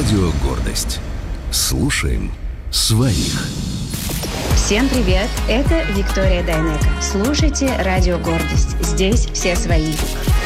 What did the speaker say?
Радио «Гордость». Слушаем своих. Всем привет! Это Виктория Дайнеко. Слушайте Радио «Гордость». Здесь все свои.